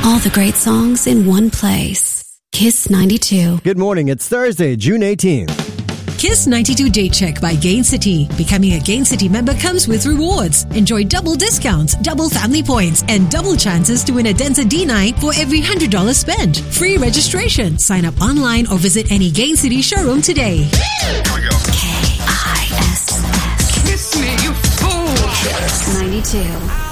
All the great songs in one place. Kiss 92. Good morning. It's Thursday, June 18th. Kiss 92 Date Check by Gain City. Becoming a Gain City member comes with rewards. Enjoy double discounts, double family points, and double chances to win a Denza D9 for every $100 spent. Free registration. Sign up online or visit any Gain City showroom today. Here we go. KISS. Kiss me, you fool. Kiss 92.